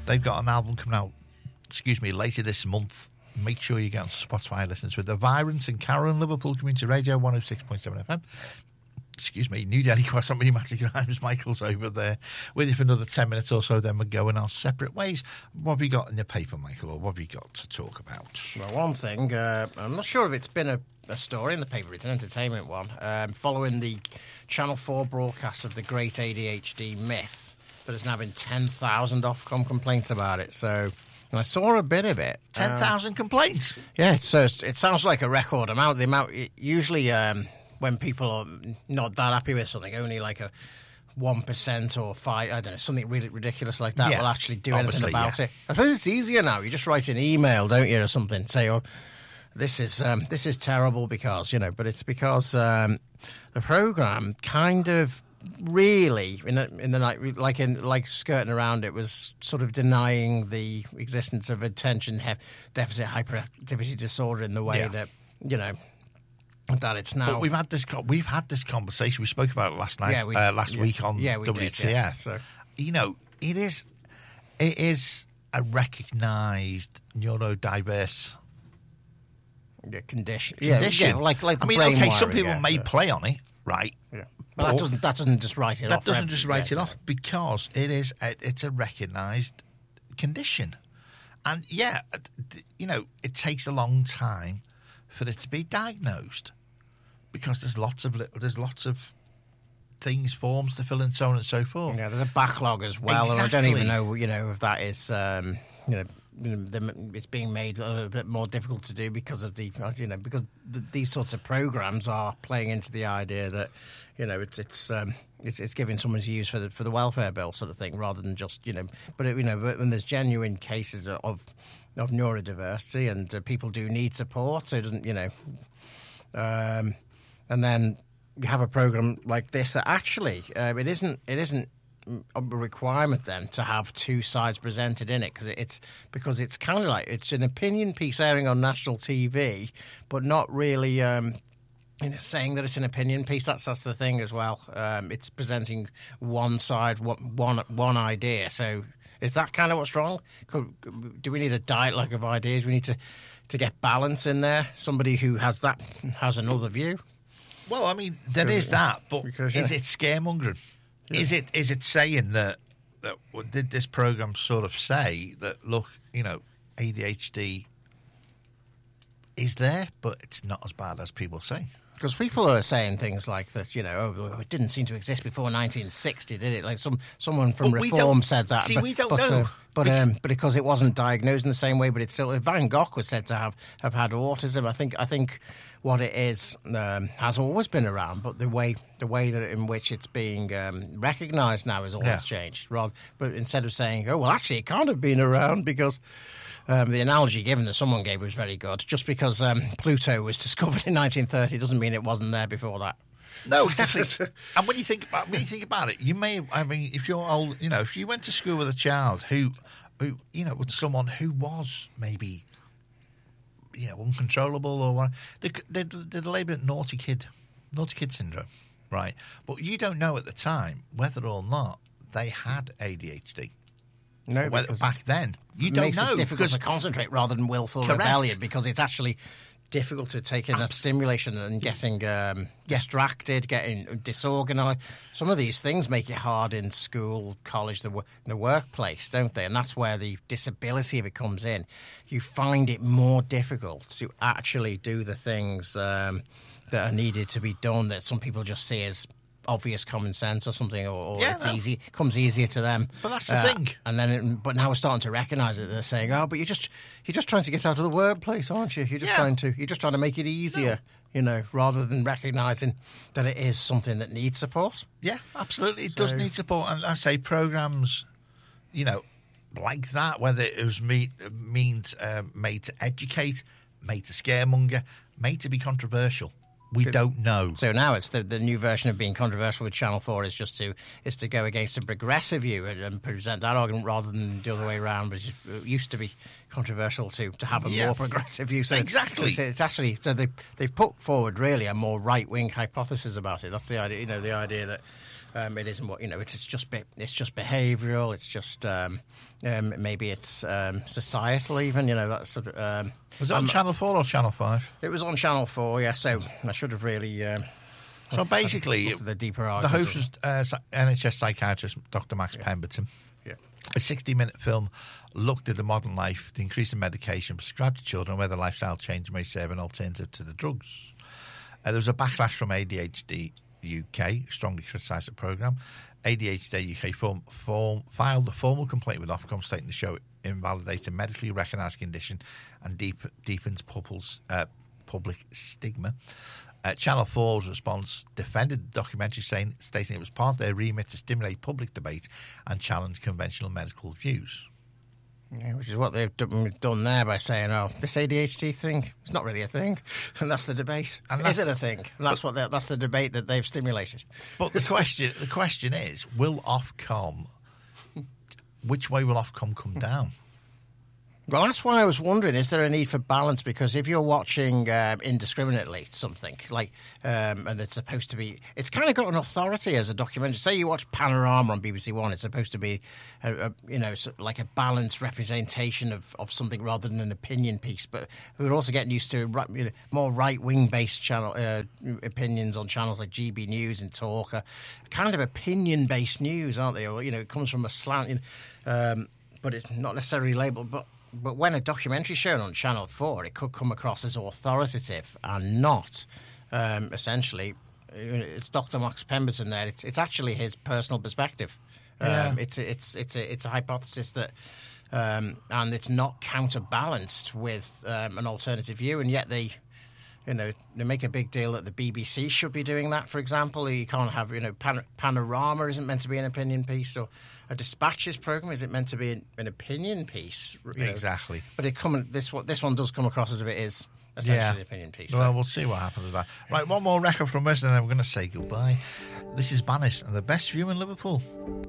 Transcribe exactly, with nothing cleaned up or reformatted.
They've got an album coming out, excuse me, later this month. Make sure you get on Spotify and listen to it. The Virants and Karen, Liverpool Community Radio, one oh six point seven F M. Excuse me, New Delhi Croissant Matty Grimes. Michael's over there with you for another ten minutes or so, then we're going our separate ways. What have you got in your paper, Michael, or what have you got to talk about? Well, one thing, uh, I'm not sure if it's been a, a story in the paper, it's an entertainment one, um, following the Channel four broadcast of the Great A D H D Myth, but there's now been ten thousand Ofcom complaints about it, so... And I saw a bit of it. ten thousand um, complaints? Yeah, so it sounds like a record amount. The amount, usually... Um, when people are not that happy with something, only like a one percent or five, I don't know, something really ridiculous like that yeah, will actually do anything about yeah. it. I suppose it's easier now. You just write an email, don't you, or something, say, oh, this is um, this is terrible because, you know, but it's because um, the programme kind of really, in the, in the night, like in like skirting around it, was sort of denying the existence of attention hef- deficit hyperactivity disorder in the way yeah. that, you know, that it's now. But we've had this. We've had this conversation. We spoke about it last night, yeah, we, uh, last yeah, week on yeah, we W T F. Did, yeah. So. You know, it is, it is a recognised neurodiverse yeah, condition. condition. Yeah, yeah, like like the I mean, brain okay, wiring, some people yeah, may yeah. play on it, right? Yeah, but, but that doesn't that doesn't just write it that off. That doesn't just write yeah, it off because it is a, it's a recognised condition, and yeah, you know, it takes a long time for it to be diagnosed. Because there's lots of little, there's lots of things, forms to fill, and so on and so forth. Yeah, there's a backlog as well, exactly. and I don't even know, you know, if that is, um, you know, it's being made a little bit more difficult to do because of the, you know, because the, these sorts of programs are playing into the idea that, you know, it's it's um, it's, it's giving someone's use for the for the welfare bill sort of thing, rather than just, you know, but it, you know, when there's genuine cases of of neurodiversity and uh, people do need support, so it doesn't, you know. Um, And then you have a program like this that actually uh, it isn't it isn't a requirement then to have two sides presented in it because it's because it's kind of like it's an opinion piece airing on national T V, but not really um, you know, saying that it's an opinion piece. That's that's the thing as well. Um, it's presenting one side, one one one idea. So is that kind of what's wrong? Could, do we need a dialogue of ideas? We need to to get balance in there. Somebody who has that has another view. Well, I mean, there because, is that, but because, yeah. is it scaremongering? Yeah. Is it is it saying that, that what did this programme sort of say that, look, you know, A D H D is there, but it's not as bad as people say? Because people are saying things like that, you know, oh, it didn't seem to exist before nineteen sixty, did it? Like some someone from but Reform said that. See, but, we don't but, know. Uh, but, um, but because it wasn't diagnosed in the same way, but it's still... Van Gogh was said to have, have had autism. I think I think what it is um, has always been around, but the way the way that in which it's being um, recognised now has always yeah. changed. Rather, But instead of saying, oh, well, actually, it can't have been around because... Um, the analogy given that someone gave was very good. Just because um, Pluto was discovered in nineteen thirty doesn't mean it wasn't there before that. No, exactly. And when you think about when you think about it, you may. I mean, if you're old, you know, if you went to school with a child who, who, you know, with someone who was maybe, you know, uncontrollable or what, they they they label it naughty kid, naughty kid syndrome, right? But you don't know at the time whether or not they had A D H D. No, whether, back then you it don't makes know it difficult because, to concentrate rather than willful correct. rebellion because it's actually difficult to take enough stimulation and getting um, yeah. distracted, getting disorganized. Some of these things make it hard in school, college, the the workplace, don't they? And that's where the disability of it comes in. You find it more difficult to actually do the things um, that are needed to be done that some people just see as obvious common sense or something, or, or yeah, it's no. easy, comes easier to them. But that's the uh, thing. And then, it, but now we're starting to recognise it. They're saying, "Oh, but you're just you're just trying to get out of the workplace, aren't you? You're just yeah. trying to you're just trying to make it easier, no. you know, rather than recognising that it is something that needs support." Yeah, absolutely, it so, does need support. And I say programs, you know, like that, whether it was me, means uh, made to educate, made to scaremonger, made to be controversial. We don't know. So now it's the, the new version of being controversial with Channel four is just to is to go against a progressive view and, and present that argument rather than the other way around, which used to be controversial to to have a yeah. more progressive view. So exactly. It's, it's actually so they they've put forward really a more right wing hypothesis about it. That's the idea. You know, the idea that Um, it isn't what you know. It's, it's just be, it's just behavioural. It's just um, um, maybe it's um, societal even. You know that sort of. Um, Was it on um, Channel Four or Channel Five? It was on Channel Four. Yeah, so I should have really. Um, So basically, the deeper the argument. host was uh, N H S psychiatrist Doctor Max yeah. Pemberton. Yeah. A sixty-minute film looked at the modern life, the increase in medication prescribed to children, and whether lifestyle change may serve an alternative to the drugs. Uh, there was a backlash from A D H D U K, who strongly criticised the programme. A D H D U K form, form, filed a formal complaint with Ofcom stating the show invalidates a medically recognised condition and deep, deepens public's, uh, public stigma. Uh, Channel four's response defended the documentary, saying, stating it was part of their remit to stimulate public debate and challenge conventional medical views. Yeah, which is what they've done, done there by saying, "Oh, this A D H D thing, it's not really a thing," and that's the debate. And is it a thing? And that's what that's the debate that they've stimulated. But the question, the question is, will Ofcom? Which way will Ofcom come down? Well, that's why I was wondering, is there a need for balance? Because if you're watching uh, indiscriminately something, like, um, and it's supposed to be, it's kind of got an authority as a documentary. Say you watch Panorama on B B C One, it's supposed to be, a, a, you know, like a balanced representation of, of something rather than an opinion piece. But we're also getting used to you know, more right-wing based channel uh, opinions on channels like G B News and Talk, are kind of opinion-based news, aren't they? Or, you know, it comes from a slant, you know, um, but it's not necessarily labelled, but But when a documentary is shown on Channel four, it could come across as authoritative and not. Um, essentially, it's Doctor Max Pemberton there. It's, it's actually his personal perspective. Yeah. Um, it's it's it's a it's a hypothesis that, um, and it's not counterbalanced with um, an alternative view, and yet they. You know, they make a big deal that the B B C should be doing that, for example. You can't have, you know, pan- Panorama isn't meant to be an opinion piece, or a Dispatches programme isn't meant to be an, an opinion piece. You know. Exactly. But it come, this, this one does come across as if it is essentially yeah. an opinion piece. Well, so. we'll see what happens with that. Right, one more record from us, and then we're going to say goodbye. This is Banis and the best view in Liverpool.